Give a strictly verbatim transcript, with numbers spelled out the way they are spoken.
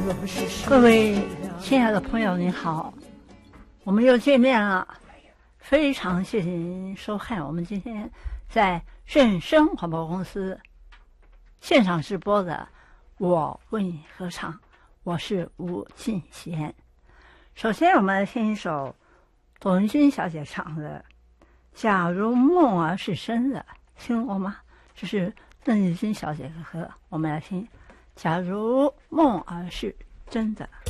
各位亲爱的朋友您好，我们又见面了，非常谢谢您收看我们今天在正声广播公司现场直播的我为你歌唱，我是吴庆贤。首先我们来听一首董文君小姐唱的假如梦儿是真的，听过吗？这是邓丽君小姐的歌，我们来听假如梦儿是真的。